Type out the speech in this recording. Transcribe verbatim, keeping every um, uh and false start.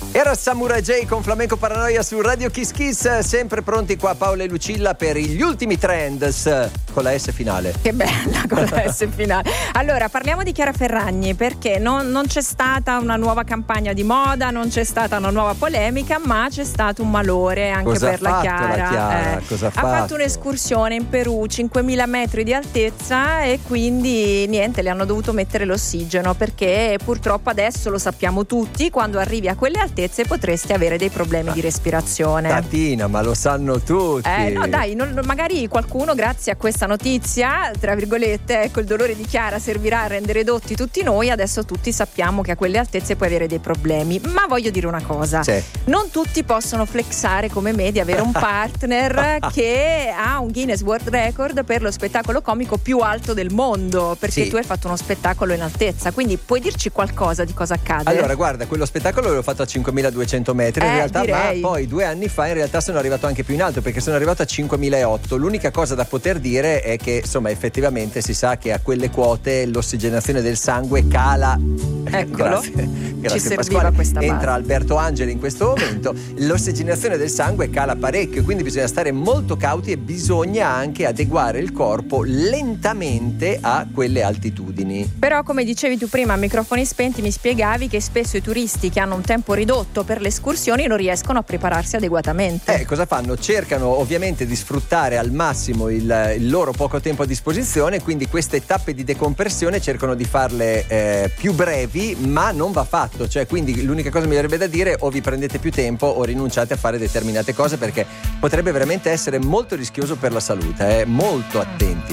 Era Samurai J con Flamenco Paranoia su Radio Kiss Kiss, sempre pronti qua Paola e Lucilla per gli ultimi trends con la S finale. Che bella con la S finale. Allora, parliamo di Chiara Ferragni, perché non, non c'è stata una nuova campagna di moda, non c'è stata una nuova polemica, ma c'è stato un malore anche Cosa per la Chiara. La Chiara? Eh, Cosa ha, ha fatto? fatto un'escursione in Perù, cinquemila metri di altezza, e quindi niente, le hanno dovuto mettere l'ossigeno, perché purtroppo adesso lo sappiamo tutti, quando arrivi a quelle altezze potresti avere dei problemi di respirazione. Tatina, ma lo sanno tutti. Eh, no dai, non, magari qualcuno grazie a questa notizia, tra virgolette, ecco, il dolore di Chiara servirà a rendere dotti tutti noi. Adesso tutti sappiamo che a quelle altezze puoi avere dei problemi. Ma voglio dire una cosa, sì. Non tutti possono flexare come me di avere un partner che ha un Guinness World Record per lo spettacolo comico più alto del mondo, perché sì. tu hai fatto uno spettacolo in altezza. Quindi puoi dirci qualcosa di cosa accade? Allora guarda, quello spettacolo l'ho fatto a cinquemiladuecento metri in eh, realtà, direi. ma poi due anni fa in realtà sono arrivato anche più in alto, perché sono arrivato a cinquemilaotto. L'unica cosa da poter dire è che insomma effettivamente si sa che a quelle quote l'ossigenazione del sangue cala. Eccolo. Grazie, grazie ci serviva Pasquale. questa base. Entra Alberto Angeli in questo momento. L'ossigenazione del sangue cala parecchio, quindi bisogna stare molto cauti e bisogna anche adeguare il corpo lentamente a quelle altitudini. Però, come dicevi tu prima a microfoni spenti, mi spiegavi che spesso i turisti che hanno un tempo ridotto per le escursioni non riescono a prepararsi adeguatamente. Eh, cosa fanno? Cercano ovviamente di sfruttare al massimo il, il loro poco tempo a disposizione, quindi queste tappe di decompressione cercano di farle eh, più brevi, ma non va fatto. Cioè, quindi l'unica cosa mi verrebbe da dire: o vi prendete più tempo o rinunciate a fare determinate cose, perché potrebbe veramente essere molto rischioso per la salute. Eh. Molto attenti.